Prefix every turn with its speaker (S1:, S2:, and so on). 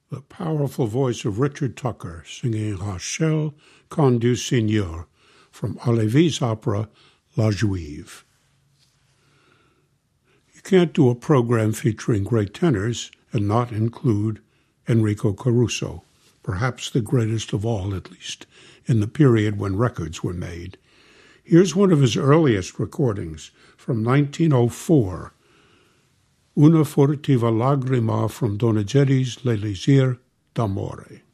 S1: the powerful voice of Richard Tucker singing Rachel Conte du Seigneur from Halévy's opera La Juive. You can't do a program featuring great tenors and not include Enrico Caruso, perhaps the greatest of all, at least, in the period when records were made. Here's one of his earliest recordings from 1904, Una furtiva lagrima from Donizetti's L'Elisir d'Amore.